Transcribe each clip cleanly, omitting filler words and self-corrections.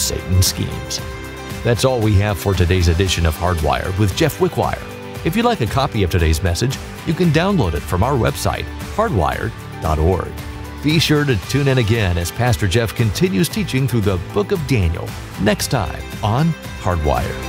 Satan's schemes. That's all we have for today's edition of Hardwired with Jeff Wickwire. If you'd like a copy of today's message, you can download it from our website, hardwired.org. Be sure to tune in again as Pastor Jeff continues teaching through the book of Daniel next time on Hardwired.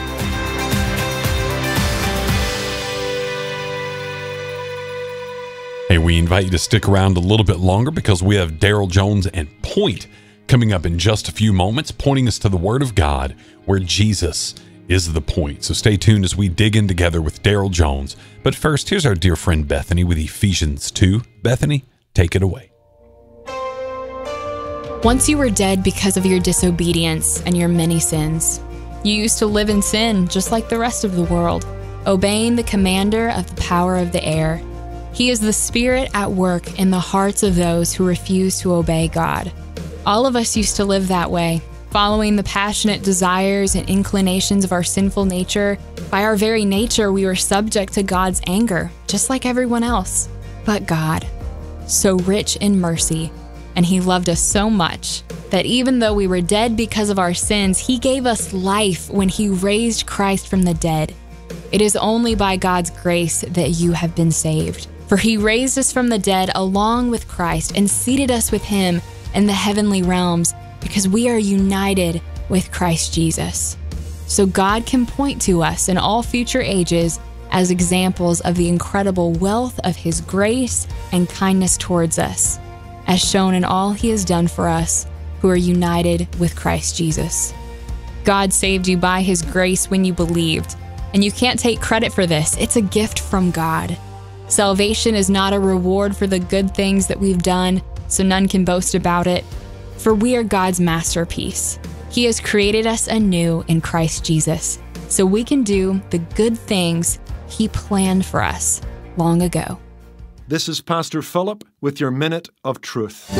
Hey, we invite you to stick around a little bit longer because we have Daryl Jones and Point coming up in just a few moments, pointing us to the Word of God where Jesus is the point. So stay tuned as we dig in together with Daryl Jones. But first, here's our dear friend Bethany with Ephesians 2. Bethany, take it away. Once you were dead because of your disobedience and your many sins. You used to live in sin just like the rest of the world, obeying the commander of the power of the air. He is the Spirit at work in the hearts of those who refuse to obey God. All of us used to live that way, following the passionate desires and inclinations of our sinful nature. By our very nature, we were subject to God's anger, just like everyone else. But God, so rich in mercy, and He loved us so much that even though we were dead because of our sins, He gave us life when He raised Christ from the dead. It is only by God's grace that you have been saved. For He raised us from the dead along with Christ and seated us with Him in the heavenly realms because we are united with Christ Jesus. So God can point to us in all future ages as examples of the incredible wealth of His grace and kindness towards us, as shown in all He has done for us who are united with Christ Jesus. God saved you by His grace when you believed, and you can't take credit for this. It's a gift from God. Salvation is not a reward for the good things that we've done, so none can boast about it, for we are God's masterpiece. He has created us anew in Christ Jesus, so we can do the good things He planned for us long ago. This is Pastor Philip with your Minute of Truth.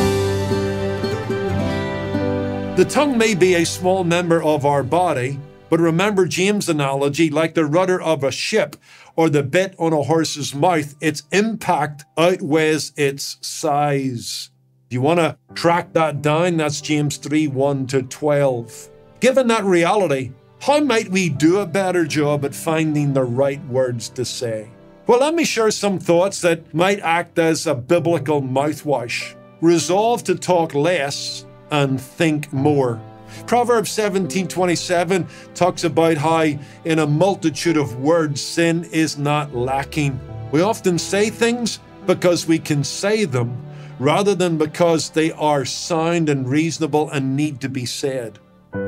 The tongue may be a small member of our body, but remember James' analogy, like the rudder of a ship or the bit on a horse's mouth, its impact outweighs its size. If you want to track that down, that's James 3:1-12. Given that reality, how might we do a better job at finding the right words to say? Well, let me share some thoughts that might act as a biblical mouthwash. Resolve to talk less and think more. Proverbs 17:27 talks about how in a multitude of words, sin is not lacking. We often say things because we can say them, rather than because they are sound and reasonable and need to be said.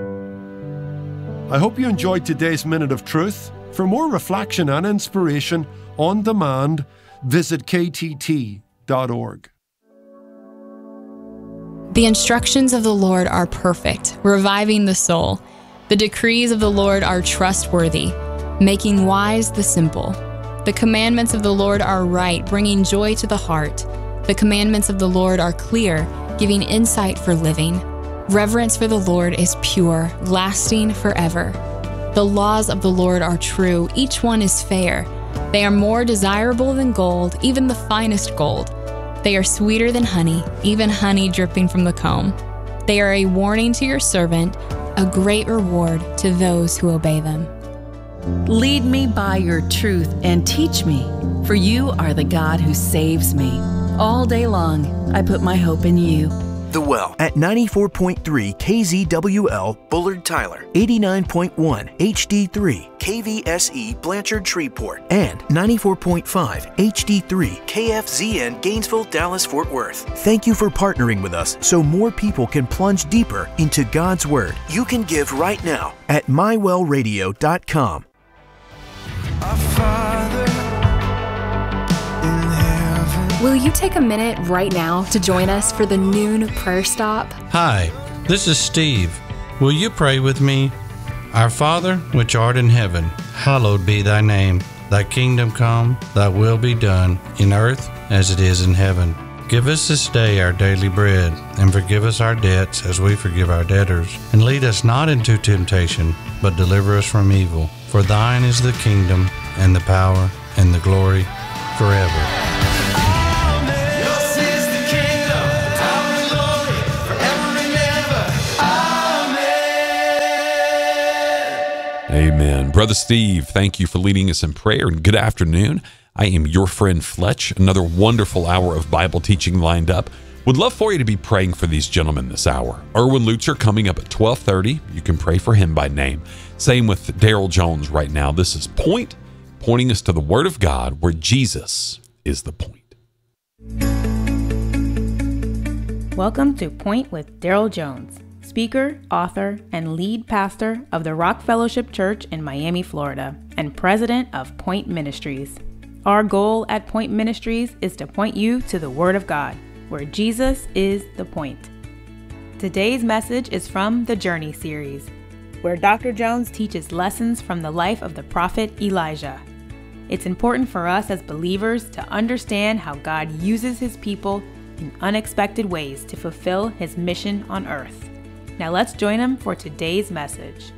I hope you enjoyed today's Minute of Truth. For more reflection and inspiration on demand, visit ktt.org. The instructions of the Lord are perfect, reviving the soul. The decrees of the Lord are trustworthy, making wise the simple. The commandments of the Lord are right, bringing joy to the heart. The commandments of the Lord are clear, giving insight for living. Reverence for the Lord is pure, lasting forever. The laws of the Lord are true, each one is fair. They are more desirable than gold, even the finest gold. They are sweeter than honey, even honey dripping from the comb. They are a warning to your servant, a great reward to those who obey them. Lead me by your truth and teach me, for you are the God who saves me. All day long, I put my hope in you. The Well at 94.3 KZWL Bullard Tyler, 89.1 HD3 KVSE Blanchard Shreveport, and 94.5 HD3 KFZN Gainesville, Dallas, Fort Worth. Thank you for partnering with us so more people can plunge deeper into God's Word. You can give right now at mywellradio.com. Our Father in heaven. Will you take a minute right now to join us for the noon prayer stop? Hi, this is Steve. Will you pray with me? Our Father, which art in heaven, hallowed be thy name. Thy kingdom come, thy will be done, in earth as it is in heaven. Give us this day our daily bread, and forgive us our debts as we forgive our debtors. And lead us not into temptation, but deliver us from evil. For thine is the kingdom, and the power, and the glory, forever. Amen. Brother Steve, thank you for leading us in prayer, and good afternoon. I am your friend Fletch. Another wonderful hour of Bible teaching lined up. Would love for you to be praying for these gentlemen this hour. Erwin Lutzer coming up at 12:30. You can pray for him by name. Same with Daryl Jones right now. This is Point, pointing us to the Word of God, where Jesus is the point. Welcome to Point with Daryl Jones, speaker, author, and lead pastor of the Rock Fellowship Church in Miami, Florida, and president of Point Ministries. Our goal at Point Ministries is to point you to the Word of God, where Jesus is the point. Today's message is from the Journey series, where Dr. Jones teaches lessons from the life of the prophet Elijah. It's important for us as believers to understand how God uses his people in unexpected ways to fulfill his mission on earth. Now let's join him for today's message.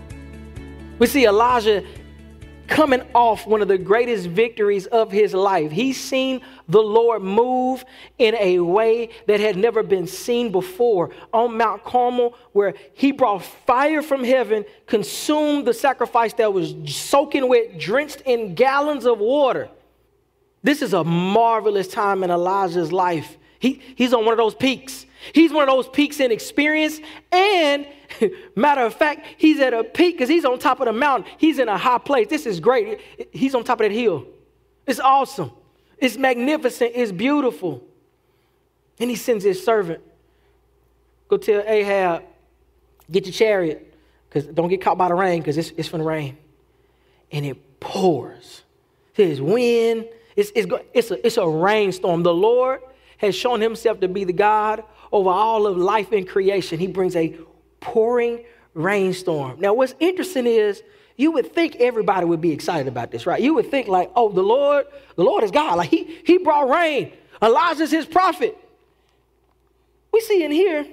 We see Elijah coming off one of the greatest victories of his life. He's seen the Lord move in a way that had never been seen before on Mount Carmel, where he brought fire from heaven, consumed the sacrifice that was soaking wet, drenched in gallons of water. This is a marvelous time in Elijah's life. He's on one of those peaks. He's one of those peaks in experience, and matter of fact, he's at a peak because he's on top of the mountain. He's in a high place. This is great. He's on top of that hill. It's awesome. It's magnificent. It's beautiful. And he sends his servant, go tell Ahab, get your chariot, because don't get caught by the rain, because it's from the rain. And it pours. There's wind. It's a rainstorm. The Lord has shown himself to be the God over all of life and creation. He brings a pouring rainstorm. Now, what's interesting is you would think everybody would be excited about this, right? You would think like, oh, the Lord is God. Like he brought rain. Elijah's his prophet. We see in here,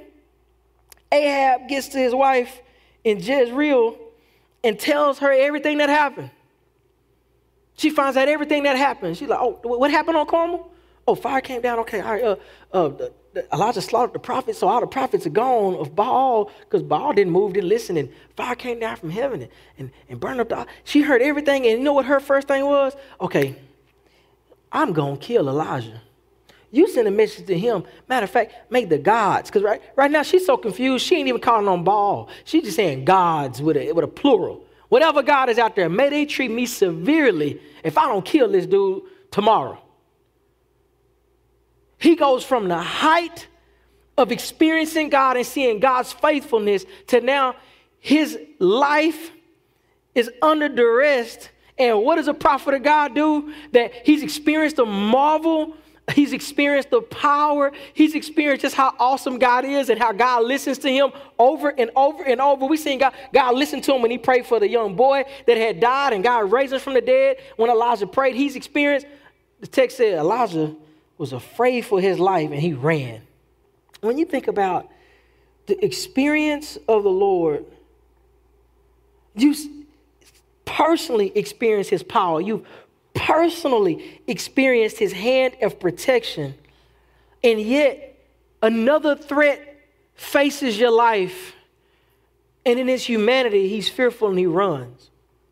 Ahab gets to his wife in Jezreel and tells her everything that happened. She finds out everything that happened. She's like, oh, what happened on Carmel? Oh, fire came down. Okay, all right. Elijah slaughtered the prophets, so all the prophets are gone of Baal, because Baal didn't listen, and fire came down from heaven and burned up the... She heard everything, and you know what her first thing was? Okay, I'm going to kill Elijah. You send a message to him. Matter of fact, make the gods, because right now she's so confused, she ain't even calling on Baal. She's just saying gods with a plural. Whatever God is out there, may they treat me severely if I don't kill this dude tomorrow. He goes from the height of experiencing God and seeing God's faithfulness to now his life is under duress. And what does a prophet of God do? That he's experienced the marvel, he's experienced the power, he's experienced just how awesome God is and how God listens to him over and over and over. We seen God listen to him when he prayed for the young boy that had died, and God raised him from the dead. When Elijah prayed, he's experienced. The text said Elijah was afraid for his life and he ran. When you think about the experience of the Lord, you personally experienced his power. You've personally experienced his hand of protection, and yet another threat faces your life, and in his humanity, he's fearful and he runs.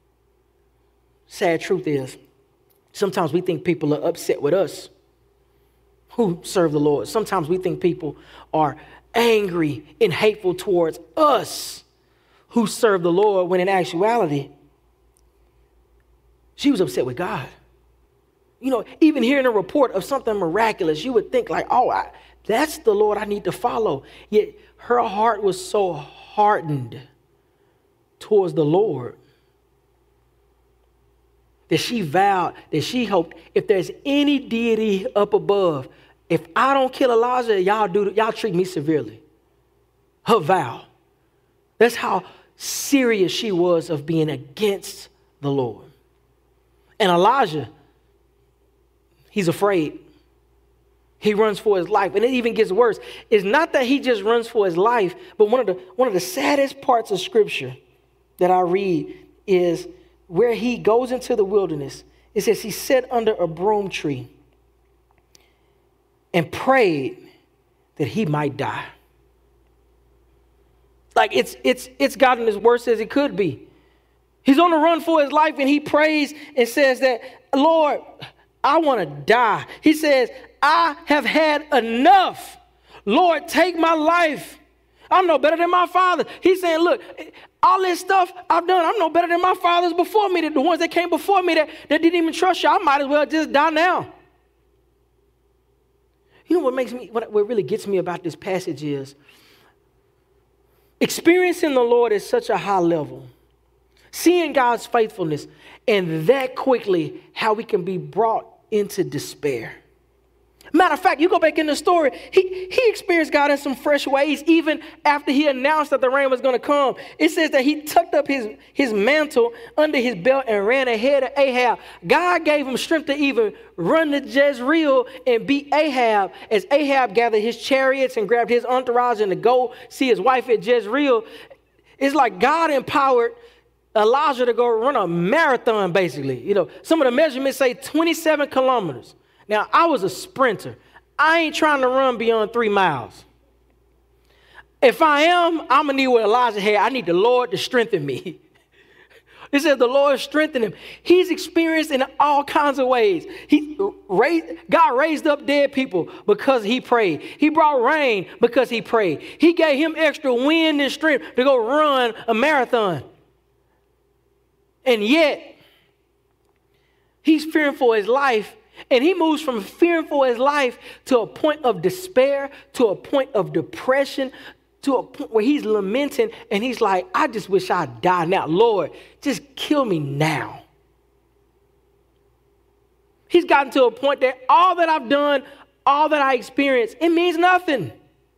Sad truth is, sometimes we think people are upset with us who serve the Lord. Sometimes we think people are angry and hateful towards us who serve the Lord, when in actuality, she was upset with God. You know, even hearing a report of something miraculous, you would think like, oh, that's the Lord I need to follow. Yet her heart was so hardened towards the Lord that she vowed, that she hoped, if there's any deity up above, if I don't kill Elijah, y'all treat me severely. Her vow. That's how serious she was of being against the Lord. And Elijah, he's afraid. He runs for his life. And it even gets worse. It's not that he just runs for his life, but one of the saddest parts of Scripture that I read is where he goes into the wilderness. It says he sat under a broom tree and prayed that he might die. Like it's gotten as worse as it could be. He's on the run for his life, and he prays and says that, Lord, I want to die. He says, I have had enough. Lord, take my life. I'm no better than my father. He's saying, look, all this stuff I've done, I'm no better than my fathers before me, the ones that came before me that didn't even trust you. I might as well just die now. You know what really gets me about this passage is experiencing the Lord at such a high level, seeing God's faithfulness, and that quickly how we can be brought into despair. Matter of fact, you go back in the story, he experienced God in some fresh ways even after he announced that the rain was going to come. It says that he tucked up his mantle under his belt and ran ahead of Ahab. God gave him strength to even run to Jezreel and beat Ahab as Ahab gathered his chariots and grabbed his entourage and to go see his wife at Jezreel. It's like God empowered Elijah to go run a marathon, basically. You know, some of the measurements say 27 kilometers. Now, I was a sprinter. I ain't trying to run beyond 3 miles. If I am, I'm going to need what Elijah had. I need the Lord to strengthen me. It says the Lord strengthened him. He's experienced in all kinds of ways. God raised up dead people because he prayed. He brought rain because he prayed. He gave him extra wind and strength to go run a marathon. And yet, he's fearing for his life. And he moves from fearing for his life to a point of despair, to a point of depression, to a point where he's lamenting and he's like, I just wish I'd die now. Lord, just kill me now. He's gotten to a point that all that I've done, all that I experienced, it means nothing.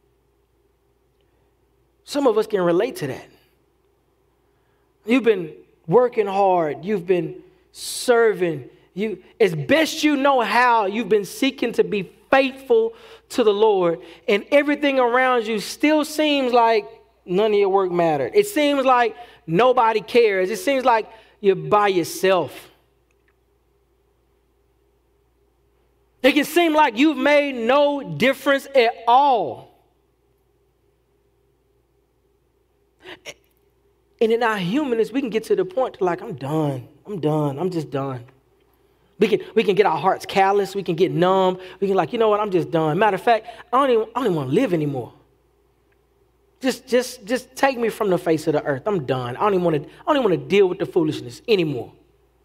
Some of us can relate to that. You've been working hard. You've been serving. As best you know how, you've been seeking to be faithful to the Lord, and everything around you still seems like none of your work mattered. It seems like nobody cares. It seems like you're by yourself. It can seem like you've made no difference at all. And in our humanness, we can get to the point to like, I'm done. I'm just done. We can get our hearts callous. We can get numb. We can like, you know what? I'm just done. Matter of fact, I don't even want to live anymore. Just take me from the face of the earth. I'm done. I don't even want to deal with the foolishness anymore.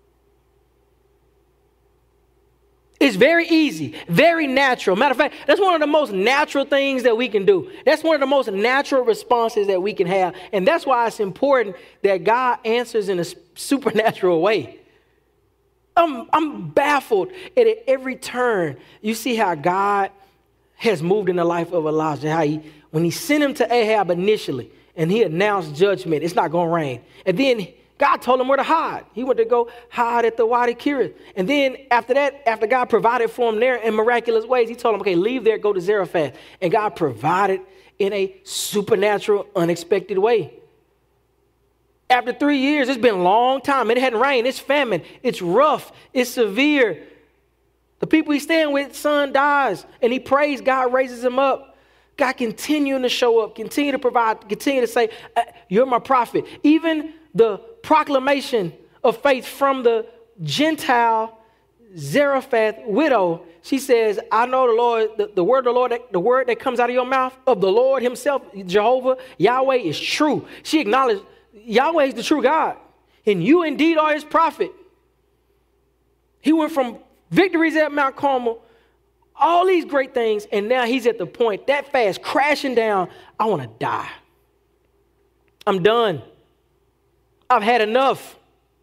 It's very easy, very natural. Matter of fact, that's one of the most natural things that we can do. That's one of the most natural responses that we can have. And that's why it's important that God answers in a supernatural way. I'm baffled at every turn. You see how God has moved in the life of Elijah. How when he sent him to Ahab initially and he announced judgment, it's not going to rain. And then God told him where to hide. He went to go hide at the Wadi Kirith. And then after that, after God provided for him there in miraculous ways, he told him, okay, leave there, go to Zarephath. And God provided in a supernatural, unexpected way. After 3 years, it's been a long time. It hadn't rained. It's famine. It's rough. It's severe. The people he's staying with, son dies. And he prays. God raises him up. God continuing to show up, continue to provide, continue to say, you're my prophet. Even the proclamation of faith from the Gentile Zarephath widow, she says, I know the Lord, the word of the Lord, the word that comes out of your mouth of the Lord himself, Jehovah, Yahweh is true. She acknowledged Yahweh is the true God, and you indeed are his prophet. He went from victories at Mount Carmel, all these great things, and now he's at the point, that fast, crashing down, I want to die. I'm done. I've had enough.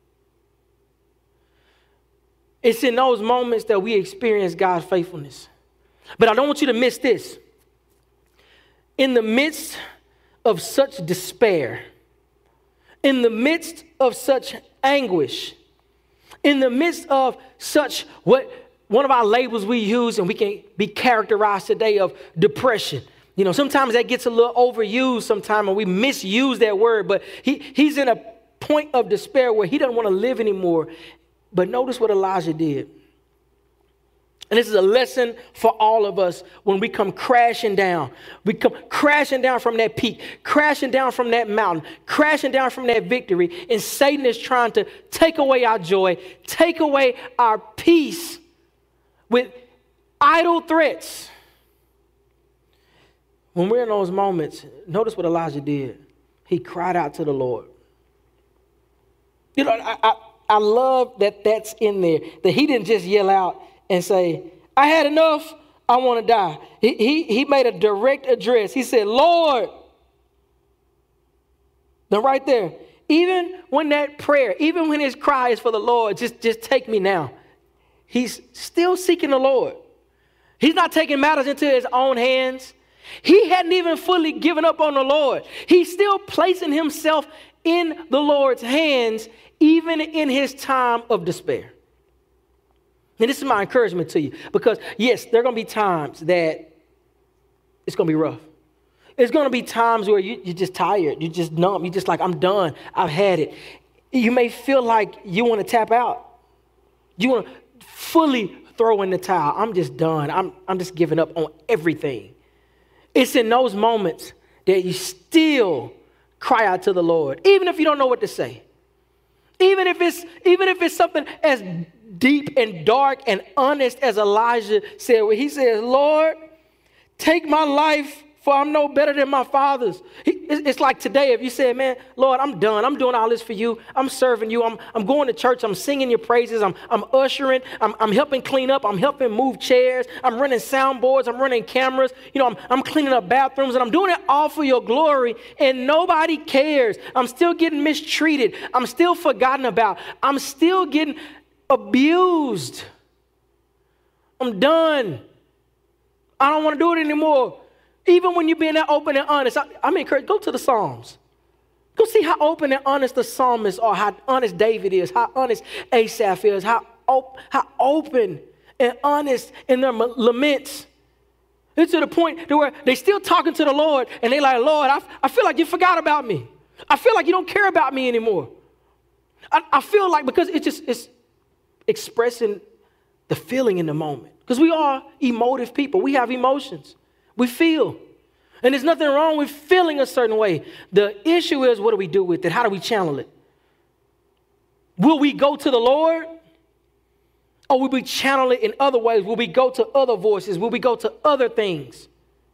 It's in those moments that we experience God's faithfulness. But I don't want you to miss this. In the midst of such despair, in the midst of such anguish, in the midst of such what one of our labels we use and we can be characterized today of depression. You know, sometimes that gets a little overused sometimes and we misuse that word, but he's in a point of despair where he doesn't want to live anymore. But notice what Elijah did. And this is a lesson for all of us when we come crashing down. We come crashing down from that peak, crashing down from that mountain, crashing down from that victory. And Satan is trying to take away our joy, take away our peace with idle threats. When we're in those moments, notice what Elijah did. He cried out to the Lord. You know, I love that that's in there, that he didn't just yell out and say, I had enough, I want to die. He made a direct address. He said, Lord. Now right there, even when that prayer, even when his cry is for the Lord, just take me now. He's still seeking the Lord. He's not taking matters into his own hands. He hadn't even fully given up on the Lord. He's still placing himself in the Lord's hands, even in his time of despair. And this is my encouragement to you, because yes, there are going to be times that it's going to be rough. There's going to be times where you're just tired. You're just numb. You're just like, I'm done. I've had it. You may feel like you want to tap out. You want to fully throw in the towel. I'm just done. I'm just giving up on everything. It's in those moments that you still cry out to the Lord, even if you don't know what to say. Even if it's something as deep and dark and honest as Elijah said, where he says, Lord, take my life, for I'm no better than my fathers. It's like today, if you said, man, Lord, I'm done. I'm doing all this for you. I'm serving you. I'm going to church. I'm singing your praises. I'm ushering. I'm helping clean up. I'm helping move chairs. I'm running soundboards. I'm running cameras. You know, I'm cleaning up bathrooms, and I'm doing it all for your glory, and nobody cares. I'm still getting mistreated. I'm still forgotten about. I'm still getting abused. I'm done. I don't want to do it anymore. Even when you're being that open and honest, I'm encouraged, go to the Psalms. Go see how open and honest the psalmists are, how honest David is, how honest Asaph is, how open and honest in their laments. It's to the point to where they're still talking to the Lord, and they're like, Lord, I feel like you forgot about me. I feel like you don't care about me anymore. I feel like, because it's expressing the feeling in the moment. Because we are emotive people. We have emotions. We feel. And there's nothing wrong with feeling a certain way. The issue is, what do we do with it? How do we channel it? Will we go to the Lord? Or will we channel it in other ways? Will we go to other voices? Will we go to other things?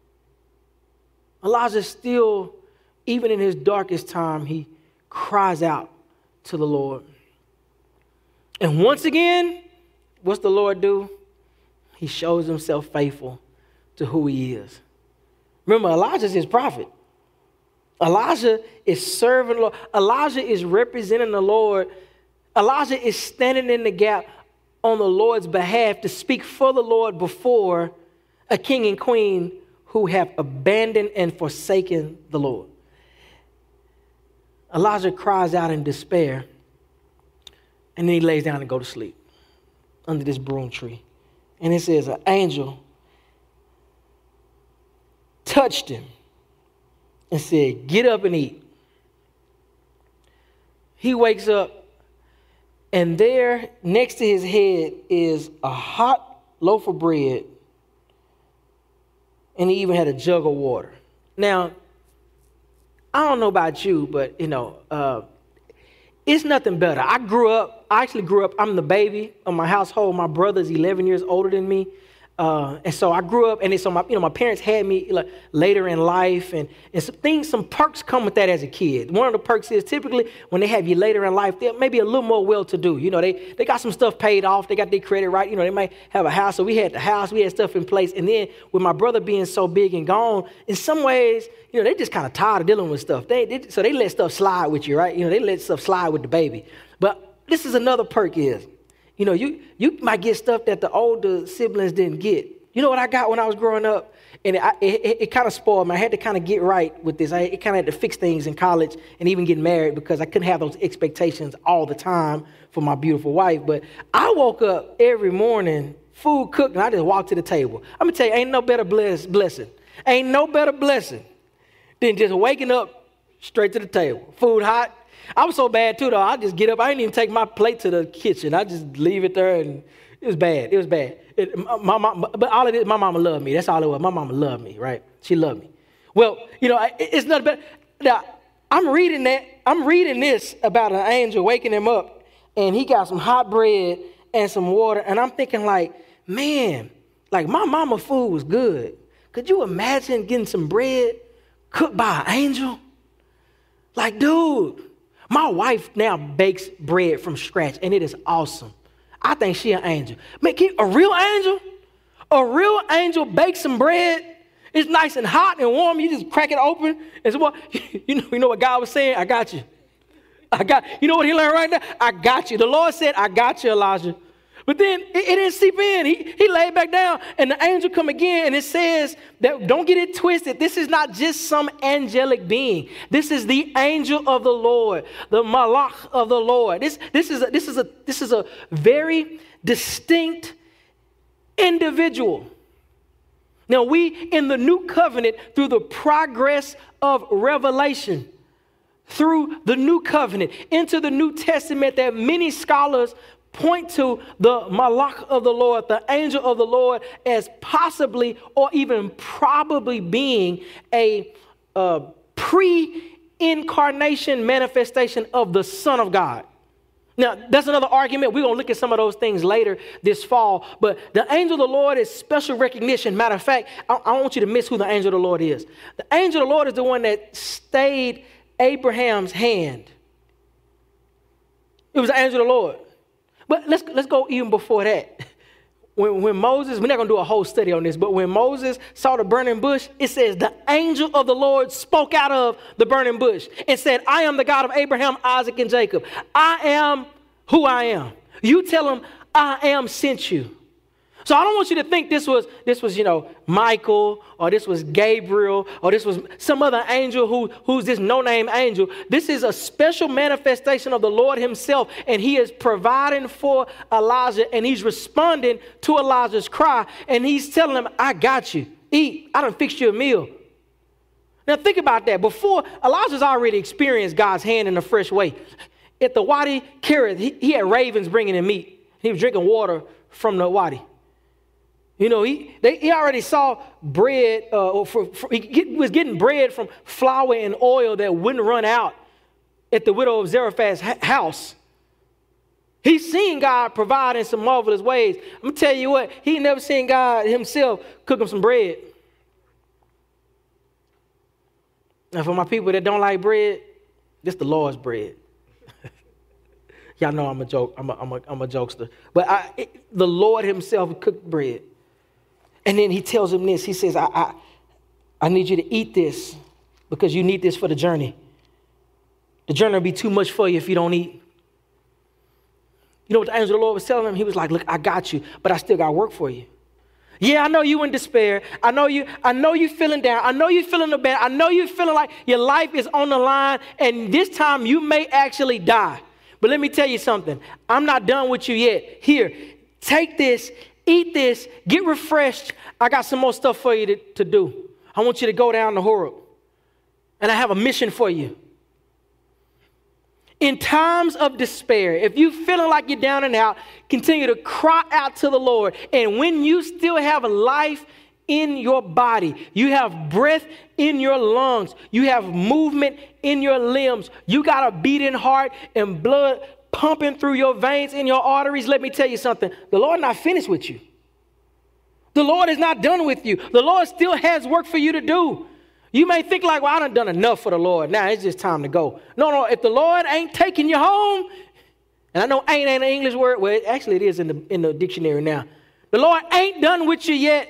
Elijah still, even in his darkest time, he cries out to the Lord. And once again, what's the Lord do? He shows himself faithful to who he is. Remember, Elijah's his prophet. Elijah is serving the Lord. Elijah is representing the Lord. Elijah is standing in the gap on the Lord's behalf to speak for the Lord before a king and queen who have abandoned and forsaken the Lord. Elijah cries out in despair, and then he lays down and goes to sleep under this broom tree. And it says an angel touched him and said, get up and eat. He wakes up, and there next to his head is a hot loaf of bread, and he even had a jug of water. Now, I don't know about you, but, it's nothing better. I actually grew up, I'm the baby of my household. My brother's 11 years older than me. And so I grew up, and so my parents had me later in life, and some perks come with that as a kid. One of the perks is typically when they have you later in life, they're maybe a little more well-to-do. They got some stuff paid off. They got their credit right. They might have a house. So we had the house. We had stuff in place. And then with my brother being so big and gone, in some ways, they just kind of tired of dealing with stuff. So they let stuff slide with you, right? They let stuff slide with the baby. But this is another perk is, you might get stuff that the older siblings didn't get. You know what I got when I was growing up? And it kind of spoiled me. I had to kind of get right with this. I kind of had to fix things in college and even get married, because I couldn't have those expectations all the time for my beautiful wife. But I woke up every morning, food cooked, and I just walked to the table. I'm going to tell you, ain't no better blessing. Ain't no better blessing than just waking up straight to the table. Food hot. I was so bad, too, though. I just get up. I didn't even take my plate to the kitchen. I just leave it there and It was bad. It was bad. My mom, but all of it, my mama loved me. That's all it was. My mama loved me, right? She loved me. Well, you know, it's not bad. Now, I'm reading this about an angel waking him up, and he got some hot bread and some water, and I'm thinking like, man, like my mama food was good. Could you imagine getting some bread cooked by an angel? Like, dude, my wife now bakes bread from scratch, and it is awesome. I think she an angel. Man, a real angel bakes some bread. It's nice and hot and warm. You just crack it open. And so, well, you know what God was saying? I got you. You know what he learned right now? I got you. The Lord said, I got you, Elijah. But then it didn't seep in. He laid back down, and the angel come again, and it says that, don't get it twisted, this is not just some angelic being. This is the angel of the Lord, the malach of the Lord. This is a very distinct individual. Now, we in the new covenant, through the progress of revelation, through the new covenant, into the New Testament, that many scholars point to the malach of the Lord, the angel of the Lord, as possibly or even probably being a pre-incarnation manifestation of the Son of God. Now, that's another argument. We're going to look at some of those things later this fall. But the angel of the Lord is special recognition. Matter of fact, I don't want you to miss who the angel of the Lord is. The angel of the Lord is the one that stayed Abraham's hand. It was the angel of the Lord. But let's go even before that. When Moses, we're not going to do a whole study on this, but when Moses saw the burning bush, it says the angel of the Lord spoke out of the burning bush and said, I am the God of Abraham, Isaac, and Jacob. I am who I am. You tell him, I am sent you. So I don't want you to think this was, Michael, or this was Gabriel, or this was some other angel who's this no-name angel. This is a special manifestation of the Lord himself, and he is providing for Elijah, and he's responding to Elijah's cry, and he's telling him, I got you. Eat. I done fixed you a meal. Now think about that. Before, Elijah's already experienced God's hand in a fresh way. At the Wadi Kerith, he had ravens bringing him meat. He was drinking water from the Wadi. You know, he already saw bread, he was getting bread from flour and oil that wouldn't run out at the widow of Zarephath's house. He's seen God provide in some marvelous ways. I'm going to tell you what, he never seen God himself cook him some bread. Now, for my people that don't like bread, this the Lord's bread. Y'all know I'm a joke. I'm a jokester. But the Lord himself cooked bread. And then he tells him this. He says, I need you to eat this because you need this for the journey. The journey will be too much for you if you don't eat. You know what the angel of the Lord was telling him? He was like, look, I got you, but I still got work for you. Yeah, I know you in despair. I know you feeling down. I know you feeling bad. I know you feeling like your life is on the line, and this time you may actually die. But let me tell you something. I'm not done with you yet. Here, take this. Eat this, get refreshed. I got some more stuff for you to do. I want you to go down to Horeb. And I have a mission for you. In times of despair, if you're feeling like you're down and out, continue to cry out to the Lord. And when you still have life in your body, you have breath in your lungs, you have movement in your limbs, you got a beating heart and blood pumping through your veins and your arteries, let me tell you something. The Lord not finished with you. The Lord is not done with you. The Lord still has work for you to do. You may think like, well, I done enough for the Lord. Now it's just time to go. No, if the Lord ain't taking you home, and I know ain't an English word. Well, actually it is in the dictionary now. The Lord ain't done with you yet.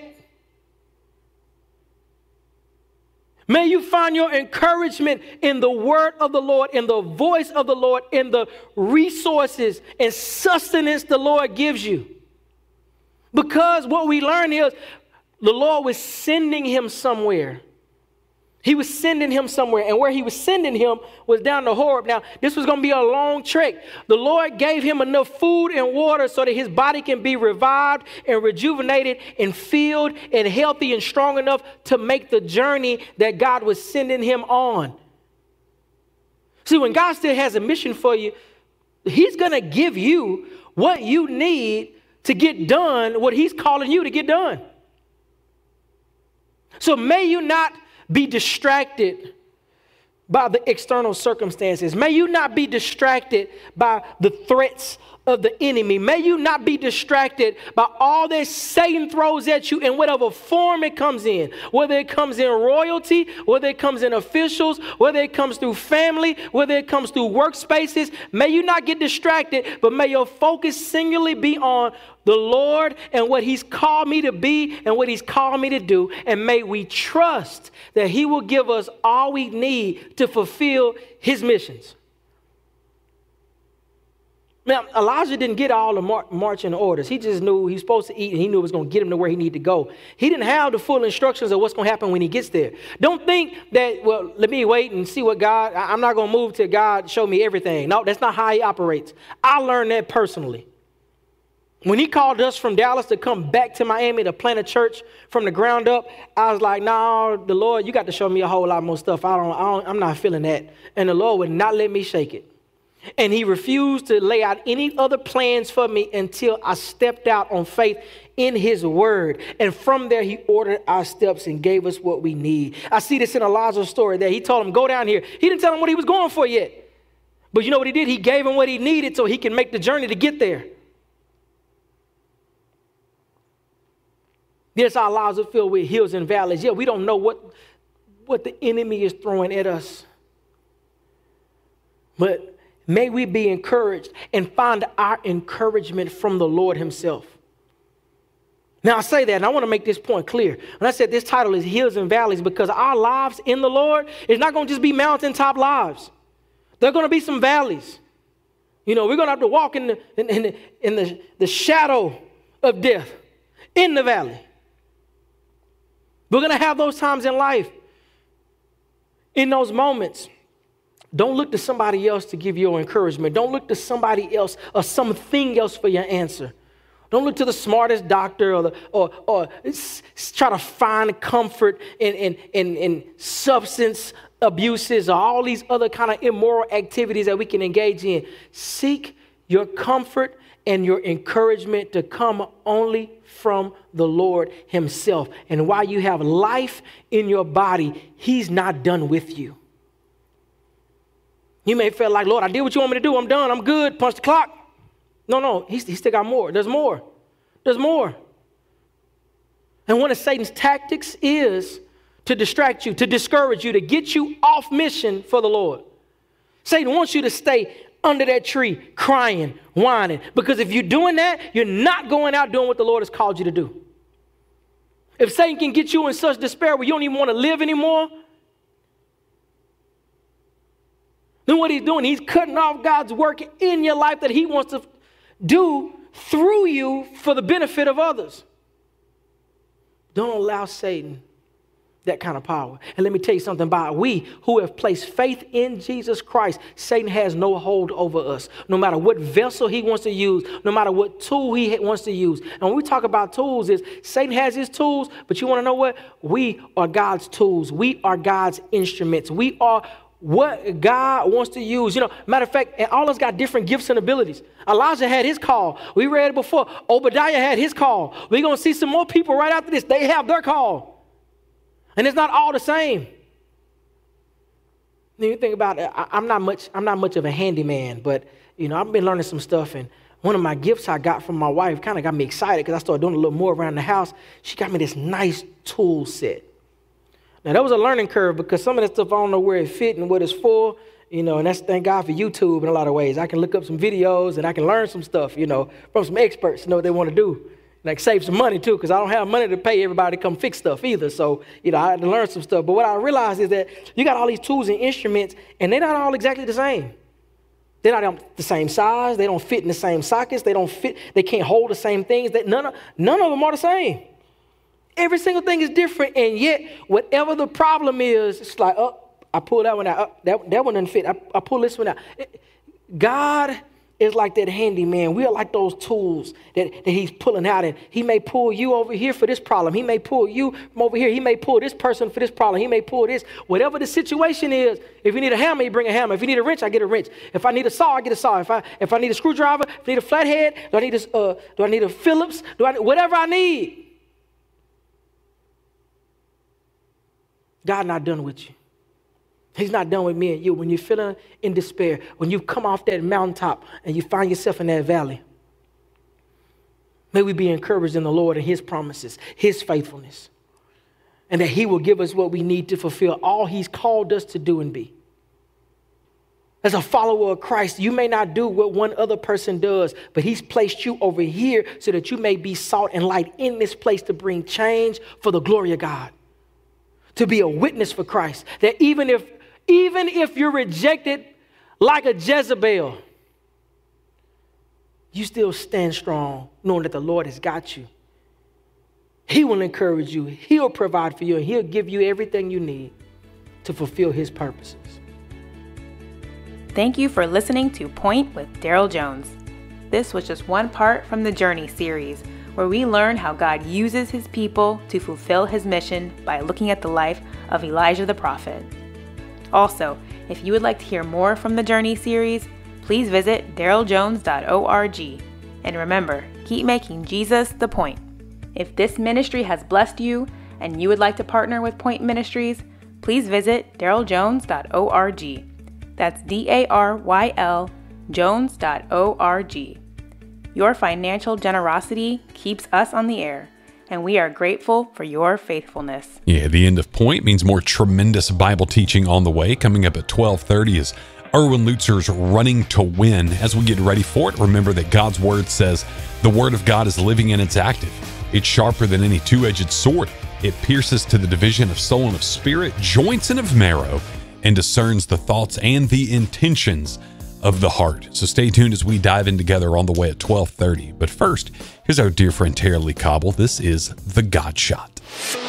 May you find your encouragement in the word of the Lord, in the voice of the Lord, in the resources and sustenance the Lord gives you. Because what we learn is the Lord was sending him somewhere. He was sending him somewhere, and where he was sending him was down to Horeb. Now, this was going to be a long trek. The Lord gave him enough food and water so that his body can be revived and rejuvenated and filled and healthy and strong enough to make the journey that God was sending him on. See, when God still has a mission for you, he's going to give you what you need to get done what he's calling you to get done. So may you not be distracted by the external circumstances. May you not be distracted by the threats of the enemy. May you not be distracted by all that Satan throws at you in whatever form it comes in, whether it comes in royalty, whether it comes in officials, whether it comes through family, whether it comes through workspaces. May you not get distracted, but may your focus singularly be on the Lord and what he's called me to be and what he's called me to do. And may we trust that he will give us all we need to fulfill his missions. Now, Elijah didn't get all the marching orders. He just knew he was supposed to eat, and he knew it was going to get him to where he needed to go. He didn't have the full instructions of what's going to happen when he gets there. Don't think that, well, let me wait and see what God, I'm not going to move till God show me everything. No, that's not how he operates. I learned that personally. When he called us from Dallas to come back to Miami to plant a church from the ground up, I was like, no, the Lord, you got to show me a whole lot more stuff. I'm not feeling that. And the Lord would not let me shake it. And he refused to lay out any other plans for me until I stepped out on faith in his word. And from there, he ordered our steps and gave us what we need. I see this in Elijah's story there. He told him, go down here. He didn't tell him what he was going for yet. But you know what he did? He gave him what he needed so he can make the journey to get there. Yes, our lives are filled with hills and valleys. Yeah, we don't know what the enemy is throwing at us. But may we be encouraged and find our encouragement from the Lord himself. Now, I say that, and I want to make this point clear. When I said this title is Hills and Valleys, because our lives in the Lord is not going to just be mountaintop lives. There are going to be some valleys. You know, we're going to have to walk in the shadow of death in the valley. We're going to have those times in life. In those moments, don't look to somebody else to give you encouragement. Don't look to somebody else or something else for your answer. Don't look to the smartest doctor or try to find comfort in substance abuses or all these other kind of immoral activities that we can engage in. Seek your comfort and your encouragement to come only from the Lord himself. And while you have life in your body, he's not done with you. You may feel like, Lord, I did what you want me to do. I'm done. I'm good. Punch the clock. No, he still got more. There's more. There's more. And one of Satan's tactics is to distract you, to discourage you, to get you off mission for the Lord. Satan wants you to stay under that tree crying, whining, because if you're doing that, you're not going out doing what the Lord has called you to do. If Satan can get you in such despair where you don't even want to live anymore, then what he's doing, he's cutting off God's work in your life that he wants to do through you for the benefit of others. Don't allow Satan that kind of power. And let me tell you something about we who have placed faith in Jesus Christ. Satan has no hold over us. No matter what vessel he wants to use, no matter what tool he wants to use. And when we talk about tools, is Satan has his tools, but you want to know what? We are God's tools. We are God's instruments. We are what God wants to use. You know, matter of fact, and all of us got different gifts and abilities. Elijah had his call. We read it before. Obadiah had his call. We're going to see some more people right after this. They have their call. And it's not all the same. Then you think about it, I'm not much of a handyman, but you know, I've been learning some stuff, and one of my gifts I got from my wife kind of got me excited because I started doing a little more around the house. She got me this nice tool set. Now that was a learning curve because some of that stuff I don't know where it fit and what it's for, you know, and that's thank God for YouTube in a lot of ways. I can look up some videos and I can learn some stuff, you know, from some experts to know what they want to do. Like save some money too, because I don't have money to pay everybody to come fix stuff either. So, you know, I had to learn some stuff. But what I realized is that you got all these tools and instruments, and they're not all exactly the same. They're not the same size. They don't fit in the same sockets. They don't fit. They can't hold the same things. None of them are the same. Every single thing is different, and yet whatever the problem is, it's like, oh, I pull that one out. That one doesn't fit. I pull this one out. God is like that handyman. We are like those tools that he's pulling out. And he may pull you over here for this problem. He may pull you from over here. He may pull this person for this problem. He may pull this. Whatever the situation is, if you need a hammer, you bring a hammer. If you need a wrench, I get a wrench. If I need a saw, I get a saw. If I need a screwdriver, if I need a flathead, do I need a Phillips? Whatever I need. God not done with you. He's not done with me and you. When you're feeling in despair, when you come off that mountaintop and you find yourself in that valley, may we be encouraged in the Lord and his promises, his faithfulness, and that he will give us what we need to fulfill all he's called us to do and be. As a follower of Christ, you may not do what one other person does, but he's placed you over here so that you may be salt and light in this place to bring change for the glory of God, to be a witness for Christ, that even if you're rejected like a Jezebel, you still stand strong knowing that the Lord has got you. He will encourage you. He'll provide for you, and he'll give you everything you need to fulfill his purposes. Thank you for listening to Point with Daryl Jones. This was just one part from the Journey series, where we learn how God uses his people to fulfill his mission by looking at the life of Elijah the prophet. Also, if you would like to hear more from the Journey series, please visit daryljones.org. And remember, keep making Jesus the point. If this ministry has blessed you and you would like to partner with Point Ministries, please visit daryljones.org. That's DARYL Jones.org. Your financial generosity keeps us on the air, and we are grateful for your faithfulness. Yeah, the end of Point means more tremendous Bible teaching on the way. Coming up at 12:30 is Erwin Lutzer's Running to Win. As we get ready for it, remember that God's Word says the Word of God is living and it's active. It's sharper than any two-edged sword. It pierces to the division of soul and of spirit, joints and of marrow, and discerns the thoughts and the intentions of the heart. So stay tuned as we dive in together on the way at 12:30. But first, here's our dear friend Tara Lee Cobble. This is The God Shot.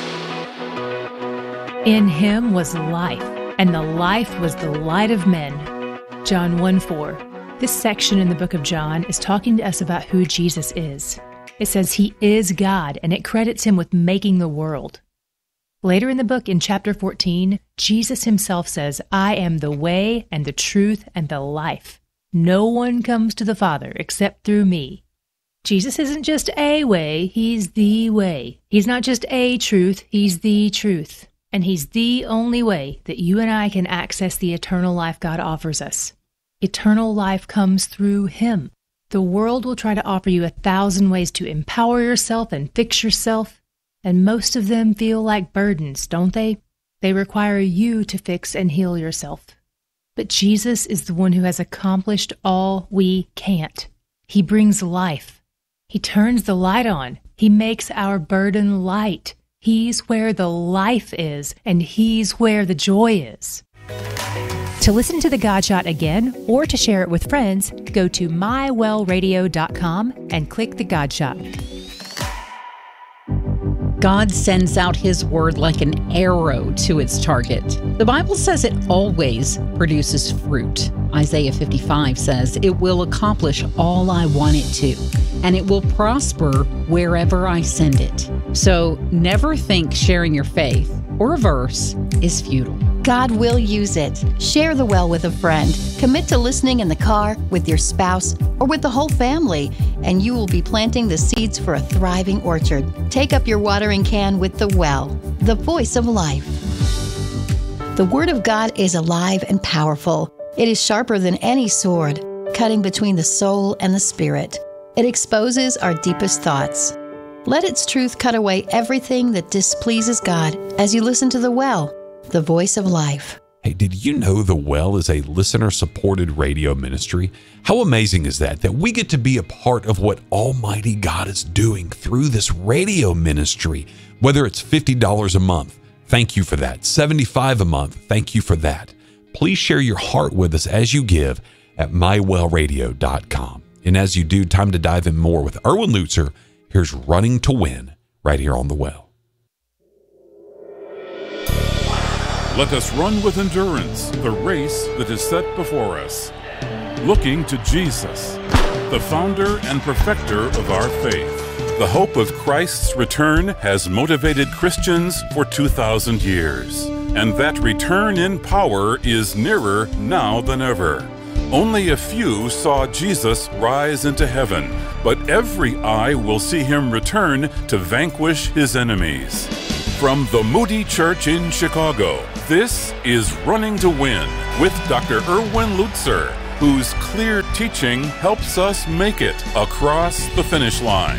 In him was life, and the life was the light of men. John 1:4. This section in the book of John is talking to us about who Jesus is. It says he is God, and it credits him with making the world. Later in the book, in chapter 14, Jesus himself says, I am the way and the truth and the life. No one comes to the Father except through me. Jesus isn't just a way, he's the way. He's not just a truth, he's the truth. And he's the only way that you and I can access the eternal life God offers us. Eternal life comes through him. The world will try to offer you 1,000 ways to empower yourself and fix yourself. And most of them feel like burdens, don't they? They require you to fix and heal yourself. But Jesus is the one who has accomplished all we can't. He brings life. He turns the light on. He makes our burden light. He's where the life is, and he's where the joy is. To listen to The God Shot again, or to share it with friends, go to mywellradio.com and click The God Shot. God sends out his word like an arrow to its target. The Bible says it always produces fruit. Isaiah 55 says, it will accomplish all I want it to, and it will prosper wherever I send it. So never think sharing your faith or a verse is futile. God will use it. Share the well with a friend. Commit to listening in the car, with your spouse, or with the whole family, and you will be planting the seeds for a thriving orchard. Take up your watering can with the well, the voice of life. The Word of God is alive and powerful. It is sharper than any sword, cutting between the soul and the spirit. It exposes our deepest thoughts. Let its truth cut away everything that displeases God as you listen to the well, the voice of life. Hey, did you know The Well is a listener-supported radio ministry? How amazing is that we get to be a part of what Almighty God is doing through this radio ministry? Whether it's $50 a month, thank you for that. $75 a month, thank you for that. Please share your heart with us as you give at mywellradio.com. And as you do, time to dive in more with Erwin Lutzer. Here's Running to Win right here on The Well. Let us run with endurance the race that is set before us. Looking to Jesus, the founder and perfecter of our faith. The hope of Christ's return has motivated Christians for 2,000 years, and that return in power is nearer now than ever. Only a few saw Jesus rise into heaven, but every eye will see him return to vanquish his enemies. From the Moody Church in Chicago, this is Running to Win with Dr. Erwin Lutzer, whose clear teaching helps us make it across the finish line.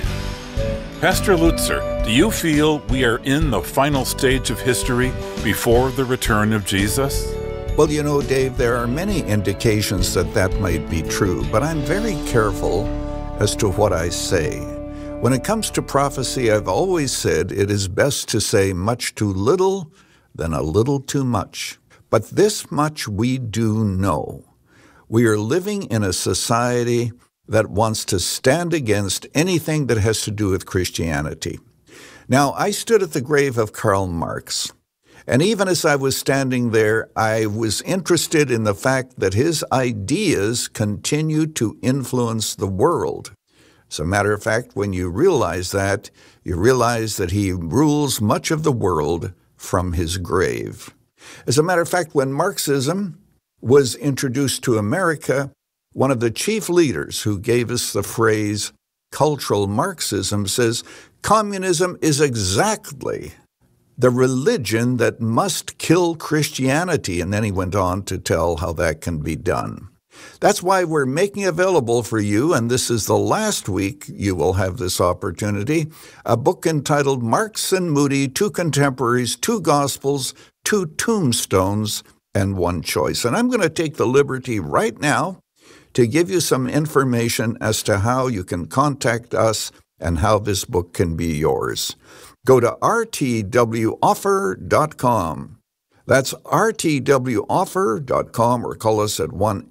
Pastor Lutzer, do you feel we are in the final stage of history before the return of Jesus? Well, you know, Dave, there are many indications that that might be true, but I'm very careful as to what I say. When it comes to prophecy, I've always said it is best to say much too little than a little too much. But this much we do know. We are living in a society that wants to stand against anything that has to do with Christianity. Now, I stood at the grave of Karl Marx, and even as I was standing there, I was interested in the fact that his ideas continue to influence the world. As a matter of fact, when you realize that, you realize that he rules much of the world from his grave. As a matter of fact, when Marxism was introduced to America, one of the chief leaders who gave us the phrase cultural Marxism says, communism is exactly the religion that must kill Christianity. And then he went on to tell how that can be done. That's why we're making available for you, and this is the last week you will have this opportunity, a book entitled Marx and Moody, Two Contemporaries, Two Gospels, Two Tombstones, and One Choice. And I'm going to take the liberty right now to give you some information as to how you can contact us and how this book can be yours. Go to rtwoffer.com. That's rtwoffer.com, or call us at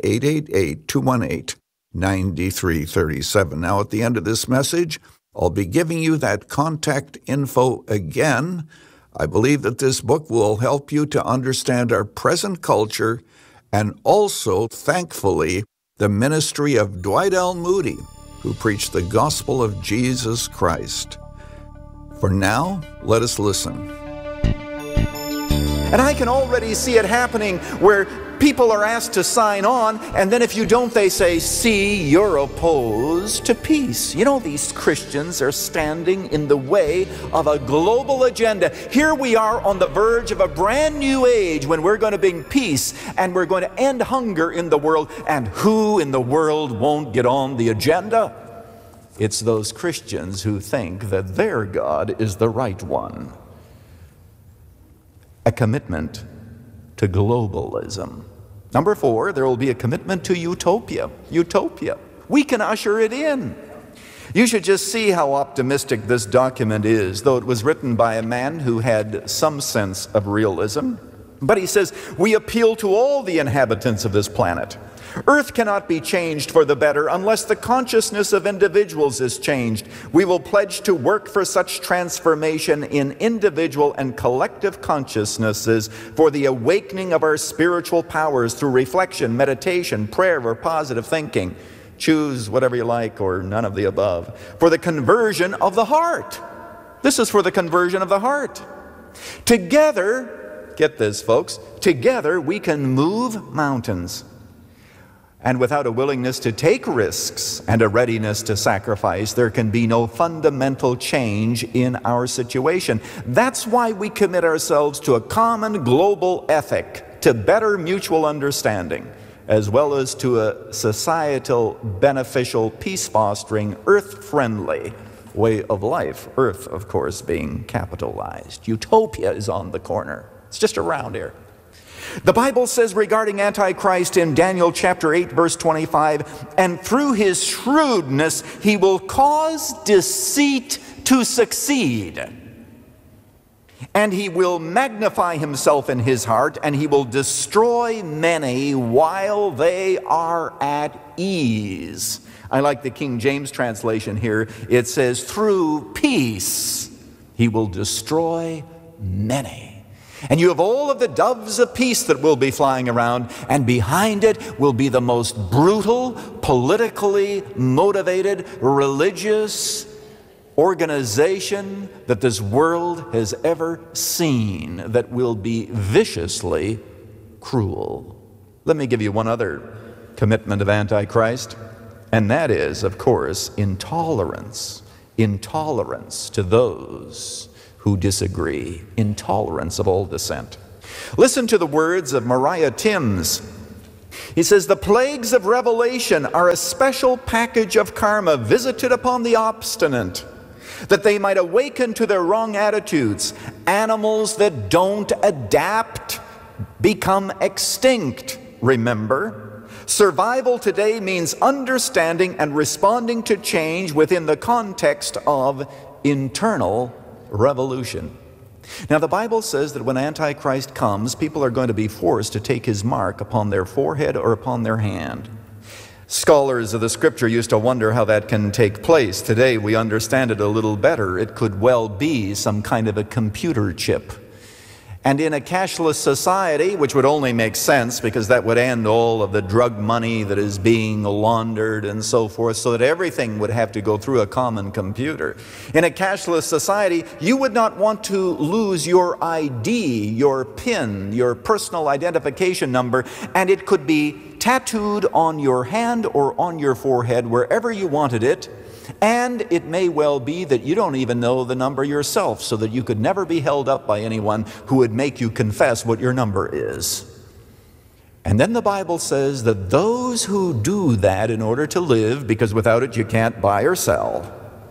1-888-218-9337. Now, at the end of this message, I'll be giving you that contact info again. I believe that this book will help you to understand our present culture and also, thankfully, the ministry of Dwight L. Moody, who preached the gospel of Jesus Christ. For now, let us listen. And I can already see it happening where people are asked to sign on, and then if you don't, they say, see, you're opposed to peace. You know, these Christians are standing in the way of a global agenda. Here we are on the verge of a brand new age when we're going to bring peace and we're going to end hunger in the world. And who in the world won't get on the agenda? It's those Christians who think that their God is the right one. A commitment to globalism. Number 4, there will be a commitment to utopia. Utopia. We can usher it in. You should just see how optimistic this document is, though it was written by a man who had some sense of realism. But he says, we appeal to all the inhabitants of this planet. Earth cannot be changed for the better unless the consciousness of individuals is changed. We will pledge to work for such transformation in individual and collective consciousnesses for the awakening of our spiritual powers through reflection, meditation, prayer, or positive thinking. Choose whatever you like or none of the above. For the conversion of the heart. This is for the conversion of the heart. Together, get this folks, together we can move mountains. And without a willingness to take risks and a readiness to sacrifice, there can be no fundamental change in our situation. That's why we commit ourselves to a common global ethic, to better mutual understanding, as well as to a societal, beneficial, peace-fostering, earth-friendly way of life. Earth, of course, being capitalized. Utopia is on the corner. It's just around here. The Bible says regarding Antichrist in Daniel chapter 8, verse 25, and through his shrewdness he will cause deceit to succeed. And he will magnify himself in his heart, and he will destroy many while they are at ease. I like the King James translation here. It says, through peace he will destroy many. And you have all of the doves of peace that will be flying around, and behind it will be the most brutal, politically motivated, religious organization that this world has ever seen, that will be viciously cruel. Let me give you one other commitment of Antichrist, and that is, of course, intolerance. Intolerance to those who disagree. Intolerance of all dissent. Listen to the words of Mariah Timms. He says, "The plagues of Revelation are a special package of karma visited upon the obstinate, that they might awaken to their wrong attitudes. Animals that don't adapt become extinct, remember? Survival today means understanding and responding to change within the context of internal revolution." Now, the Bible says that when Antichrist comes, people are going to be forced to take his mark upon their forehead or upon their hand. Scholars of the Scripture used to wonder how that can take place. Today, we understand it a little better. It could well be some kind of a computer chip. And in a cashless society, which would only make sense because that would end all of the drug money that is being laundered and so forth, so that everything would have to go through a common computer. In a cashless society, you would not want to lose your ID, your PIN, your personal identification number, and it could be tattooed on your hand or on your forehead, wherever you wanted it. And it may well be that you don't even know the number yourself, so that you could never be held up by anyone who would make you confess what your number is. And then the Bible says that those who do that in order to live, because without it you can't buy or sell,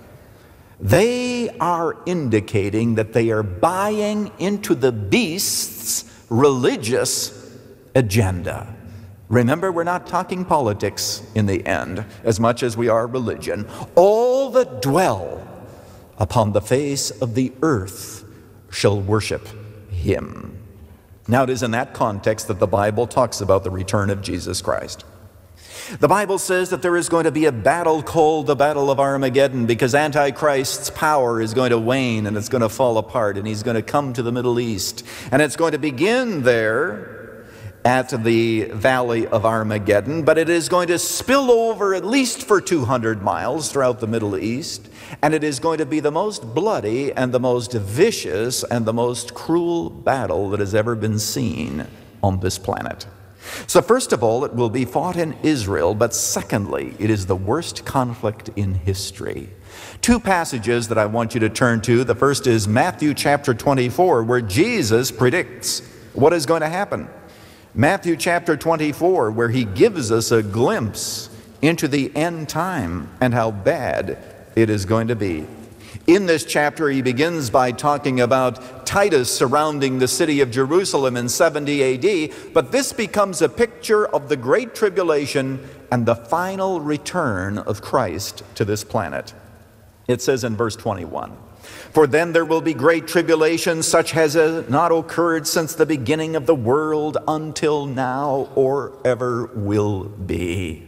they are indicating that they are buying into the beast's religious agenda. Remember, we're not talking politics in the end, as much as we are religion. All that dwell upon the face of the earth shall worship him. Now, it is in that context that the Bible talks about the return of Jesus Christ. The Bible says that there is going to be a battle called the Battle of Armageddon, because Antichrist's power is going to wane and it's going to fall apart, and he's going to come to the Middle East. And it's going to begin there at the Valley of Armageddon, but it is going to spill over at least for 200 miles throughout the Middle East, and it is going to be the most bloody and the most vicious and the most cruel battle that has ever been seen on this planet. So first of all, it will be fought in Israel, but secondly, it is the worst conflict in history. Two passages that I want you to turn to. The first is Matthew chapter 24, where Jesus predicts what is going to happen. Matthew chapter 24, where he gives us a glimpse into the end time and how bad it is going to be. In this chapter, he begins by talking about Titus surrounding the city of Jerusalem in 70 AD, but this becomes a picture of the Great Tribulation and the final return of Christ to this planet. It says in verse 21, "For then there will be great tribulation, such as has not occurred since the beginning of the world until now, or ever will be.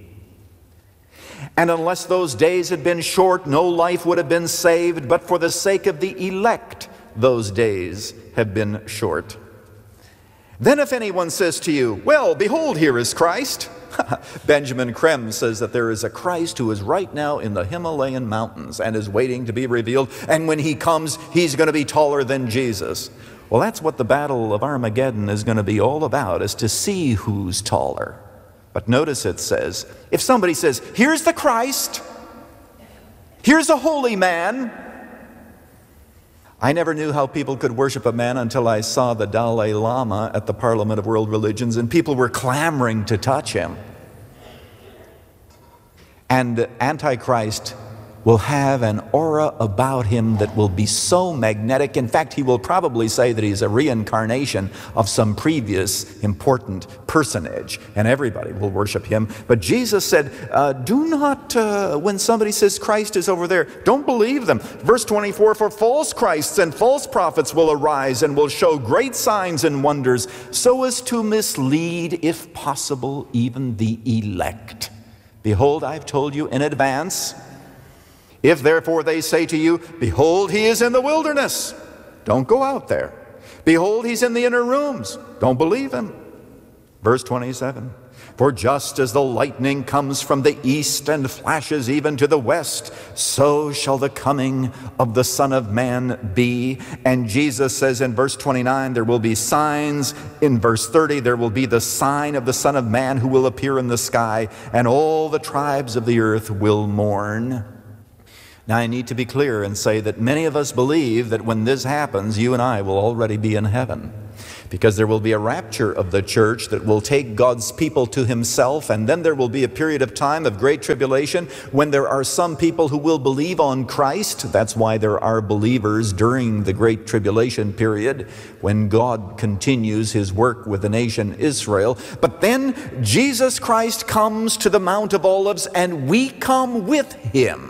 And unless those days had been short, no life would have been saved, but for the sake of the elect, those days have been short. Then if anyone says to you, 'Well, behold, here is Christ,'" Benjamin Krem says that there is a Christ who is right now in the Himalayan mountains and is waiting to be revealed, and when he comes, he's going to be taller than Jesus. Well, that's what the Battle of Armageddon is going to be all about, is to see who's taller. But notice it says, if somebody says, "Here's the Christ, here's a holy man." I never knew how people could worship a man until I saw the Dalai Lama at the Parliament of World Religions, and people were clamoring to touch him. And Antichrist will have an aura about him that will be so magnetic. In fact, he will probably say that he's a reincarnation of some previous important personage, and everybody will worship him. But Jesus said, do not, when somebody says Christ is over there, don't believe them. Verse 24, "For false Christs and false prophets will arise and will show great signs and wonders, so as to mislead, if possible, even the elect. Behold, I've told you in advance. If therefore they say to you, 'Behold, he is in the wilderness,' don't go out there. Behold, he's in the inner rooms. Don't believe him. Verse 27. For just as the lightning comes from the east and flashes even to the west, so shall the coming of the Son of Man be. And Jesus says in verse 29, there will be signs. In verse 30, there will be the sign of the Son of Man who will appear in the sky, and all the tribes of the earth will mourn. Now, I need to be clear and say that many of us believe that when this happens, you and I will already be in heaven, because there will be a rapture of the church that will take God's people to himself, and then there will be a period of time of great tribulation when there are some people who will believe on Christ. That's why there are believers during the great tribulation period when God continues his work with the nation Israel. But then Jesus Christ comes to the Mount of Olives, and we come with him.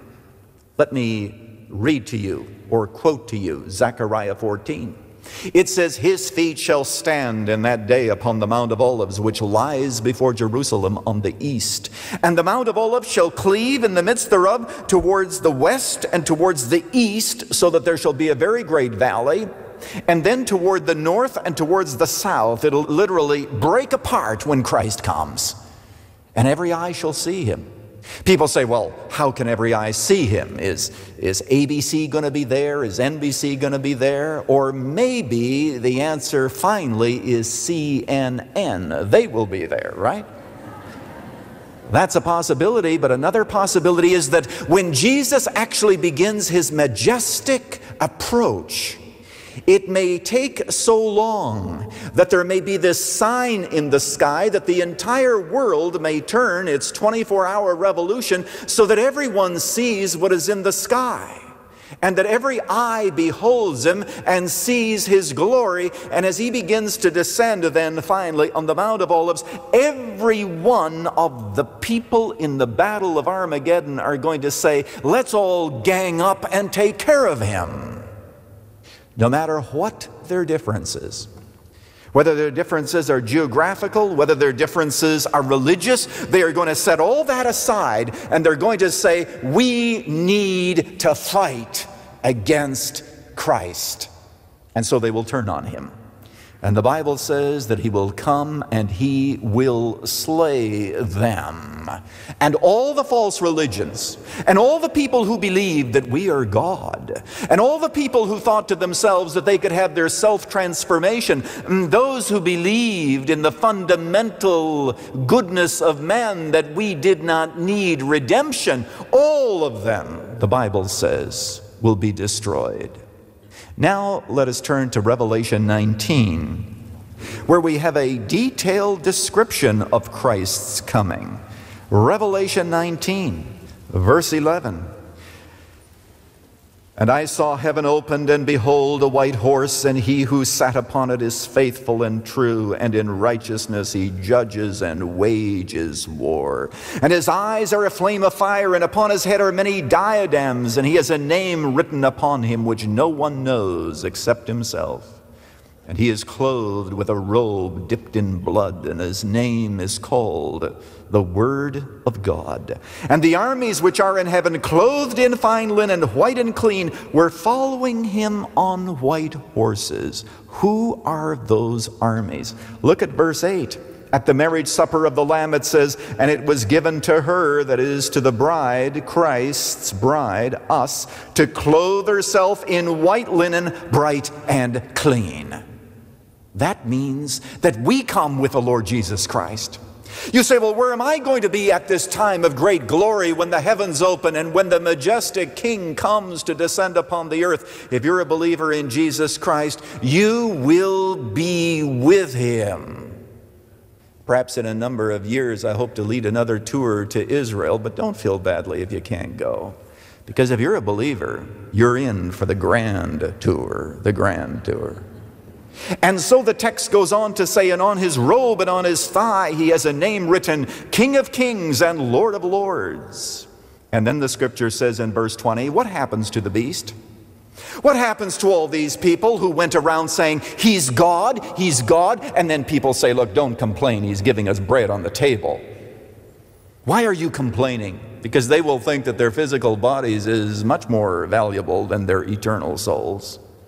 Let me read to you or quote to you Zechariah 14. It says, his feet shall stand in that day upon the Mount of Olives, which lies before Jerusalem on the east. And the Mount of Olives shall cleave in the midst thereof towards the west and towards the east, so that there shall be a very great valley. And then toward the north and towards the south, it'll literally break apart when Christ comes. And every eye shall see him. People say, well, how can every eye see him? Is ABC going to be there? Is NBC going to be there? Or maybe the answer finally is CNN. They will be there, right? That's a possibility, but another possibility is that when Jesus actually begins his majestic approach, it may take so long that there may be this sign in the sky that the entire world may turn its 24-hour revolution so that everyone sees what is in the sky, and that every eye beholds him and sees his glory. And as he begins to descend then finally on the Mount of Olives, every one of the people in the battle of Armageddon are going to say, let's all gang up and take care of him. No matter what their differences, whether their differences are geographical, whether their differences are religious, they are going to set all that aside, and they're going to say, we need to fight against Christ. And so they will turn on him. And the Bible says that he will come and he will slay them. And all the false religions, and all the people who believe that we are God, and all the people who thought to themselves that they could have their self-transformation, those who believed in the fundamental goodness of man, that we did not need redemption, all of them, the Bible says, will be destroyed. Now let us turn to Revelation 19, where we have a detailed description of Christ's coming. Revelation 19, verse 11. And I saw heaven opened, and behold, a white horse, and he who sat upon it is faithful and true, and in righteousness he judges and wages war. And his eyes are a flame of fire, and upon his head are many diadems, and he has a name written upon him which no one knows except himself. And he is clothed with a robe dipped in blood, and his name is called the Word of God. And the armies which are in heaven, clothed in fine linen, white and clean, were following him on white horses. Who are those armies? Look at verse 8. At the marriage supper of the Lamb it says, and it was given to her, that is to the bride, Christ's bride, us, to clothe herself in white linen, bright and clean. That means that we come with the Lord Jesus Christ. You say, well, where am I going to be at this time of great glory when the heavens open and when the majestic King comes to descend upon the earth? If you're a believer in Jesus Christ, you will be with him. Perhaps in a number of years, I hope to lead another tour to Israel, but don't feel badly if you can't go. Because if you're a believer, you're in for the grand tour, the grand tour. And so the text goes on to say, and on his robe and on his thigh he has a name written, King of Kings and Lord of Lords. And then the scripture says in verse 20, what happens to the beast? What happens to all these people who went around saying, he's God, and then people say, look, don't complain, he's giving us bread on the table. Why are you complaining? Because they will think that their physical bodies is much more valuable than their eternal souls.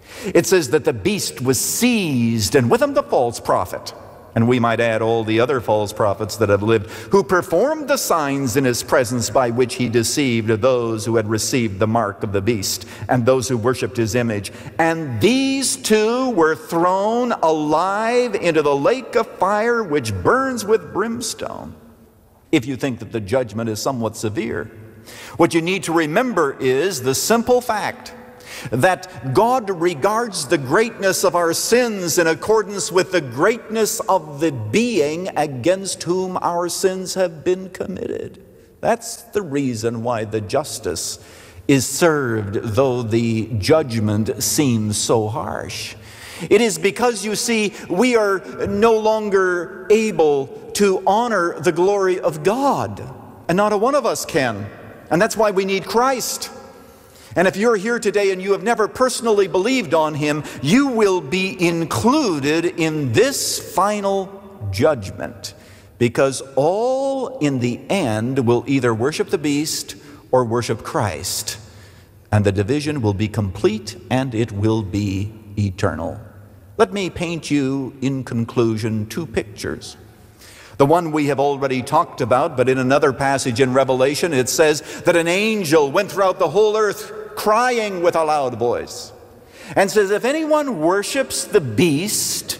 It says that the beast was seized, and with him the false prophet. And we might add all the other false prophets that have lived, who performed the signs in his presence by which he deceived those who had received the mark of the beast and those who worshipped his image. And these two were thrown alive into the lake of fire which burns with brimstone. If you think that the judgment is somewhat severe, what you need to remember is the simple fact that God regards the greatness of our sins in accordance with the greatness of the being against whom our sins have been committed. That's the reason why the justice is served, though the judgment seems so harsh. It is because, you see, we are no longer able to honor the glory of God, and not a one of us can. And that's why we need Christ. And if you're here today and you have never personally believed on him, you will be included in this final judgment, because all in the end will either worship the beast or worship Christ. And the division will be complete and it will be eternal. Let me paint you in conclusion two pictures. The one we have already talked about, but in another passage in Revelation it says that an angel went throughout the whole earth crying with a loud voice, and says, if anyone worships the beast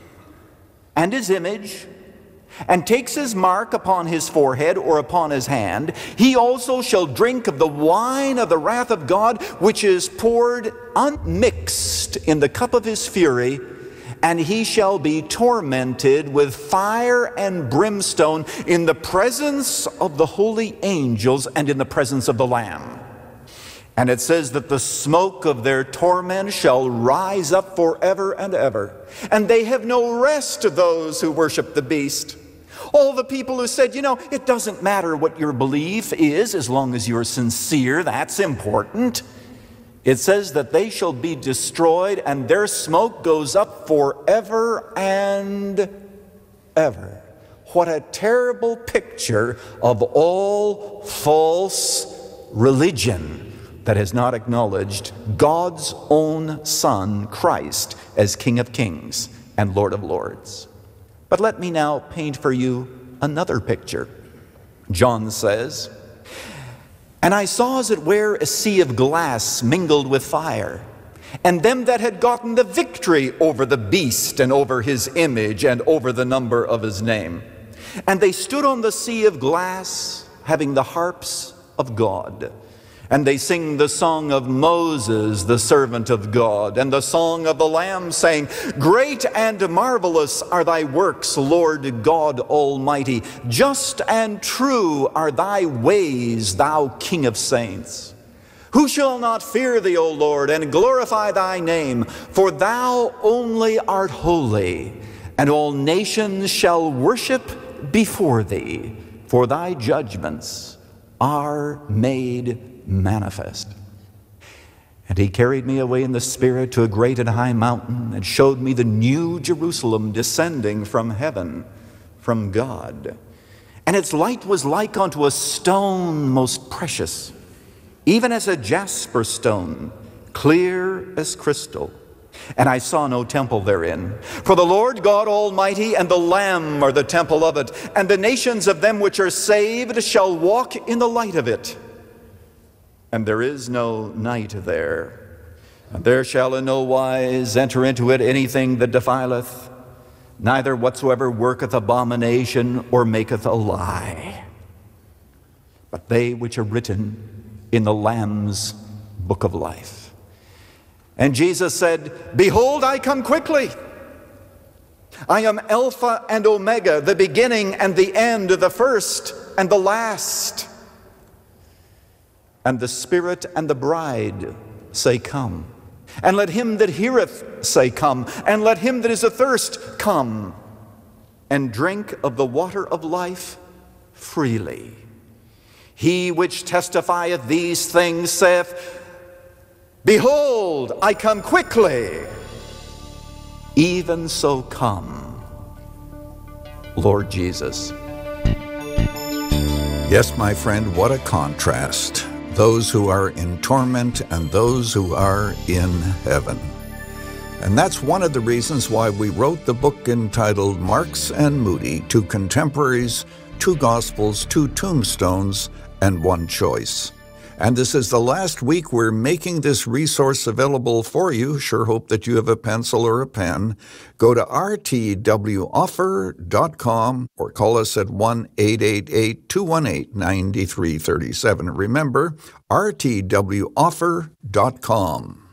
and his image and takes his mark upon his forehead or upon his hand, he also shall drink of the wine of the wrath of God, which is poured unmixed in the cup of his fury, and he shall be tormented with fire and brimstone in the presence of the holy angels and in the presence of the Lamb. And it says that the smoke of their torment shall rise up forever and ever. And they have no rest to those who worship the beast. All the people who said, you know, it doesn't matter what your belief is as long as you're sincere, that's important. It says that they shall be destroyed and their smoke goes up forever and ever. What a terrible picture of all false religion that has not acknowledged God's own Son, Christ, as King of Kings and Lord of Lords. But let me now paint for you another picture. John says, and I saw as it were a sea of glass mingled with fire, and them that had gotten the victory over the beast and over his image and over the number of his name. And they stood on the sea of glass, having the harps of God. And they sing the song of Moses, the servant of God, and the song of the Lamb, saying, great and marvelous are thy works, Lord God Almighty. Just and true are thy ways, thou King of saints. Who shall not fear thee, O Lord, and glorify thy name? For thou only art holy, and all nations shall worship before thee, for thy judgments are made manifest. And he carried me away in the Spirit to a great and high mountain, and showed me the new Jerusalem descending from heaven, from God. And its light was like unto a stone most precious, even as a jasper stone, clear as crystal. And I saw no temple therein. For the Lord God Almighty and the Lamb are the temple of it, and the nations of them which are saved shall walk in the light of it. And there is no night there. And there shall in no wise enter into it anything that defileth, neither whatsoever worketh abomination or maketh a lie, but they which are written in the Lamb's book of life. And Jesus said, behold, I come quickly. I am Alpha and Omega, the beginning and the end, the first and the last. And the Spirit and the bride say, come. And let him that heareth say, come. And let him that is athirst come, and drink of the water of life freely. He which testifieth these things saith, behold, I come quickly. Even so come, Lord Jesus. Yes, my friend, what a contrast. Those who are in torment and those who are in heaven. And that's one of the reasons why we wrote the book entitled Marks and Moody, Two Contemporaries, Two Gospels, Two Tombstones, and One Choice. And this is the last week we're making this resource available for you. Sure hope that you have a pencil or a pen. Go to rtwoffer.com or call us at 1-888-218-9337. Remember, rtwoffer.com.